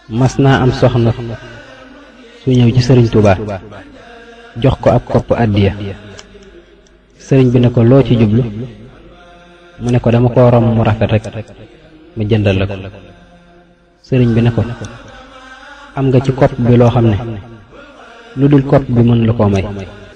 mas naa am soxna su ñëw ci sëriñ Tuubaa jox ko ab kopp àddiya. sëriñ bi ne ko loo ci jublu, mu ne ko dama ko romb mu rafet rek mu jëndal la ko. sëriñ bi ne ko am nga ci kopp bi loo xam ne lu dul kopp bi mën la koo may.